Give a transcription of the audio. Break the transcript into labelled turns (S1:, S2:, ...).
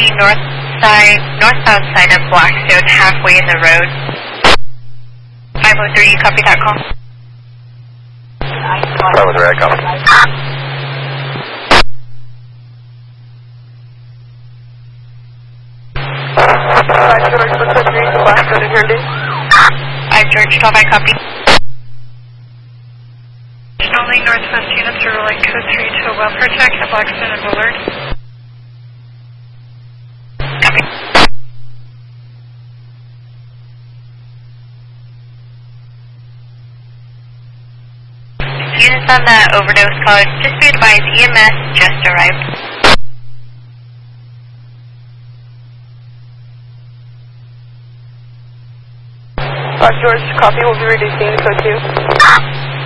S1: the northbound side of Blackstone, halfway in the road. 503, you copy that call?
S2: 503, I copy.
S1: George 12, I copy. Only northwest units are rolling code 3 to a well protect at Blackstone and Bullard. Copy. Units on the overdose call, just be advised EMS just arrived.
S3: George, copy, we'll be reducing code 2.